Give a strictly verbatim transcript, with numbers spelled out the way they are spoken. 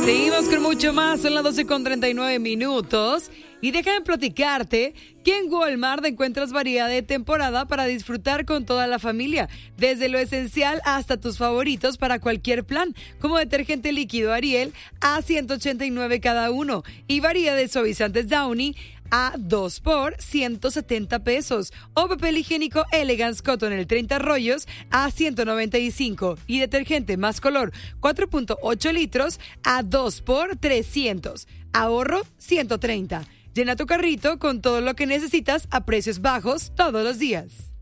Seguimos con mucho más, son las doce con treinta y nueve minutos. Y déjame platicarte que en Walmart encuentras variedad de temporada para disfrutar con toda la familia. Desde lo esencial hasta tus favoritos para cualquier plan, como detergente líquido Ariel a ciento ochenta y nueve cada uno y variedad de suavizantes Downy a dos por ciento setenta pesos. O papel higiénico Elegance Cotton el treinta rollos a ciento noventa y cinco. Y detergente más color cuatro punto ocho litros a dos por trescientos. Ahorro ciento treinta. Llena tu carrito con todo lo que necesitas a precios bajos todos los días.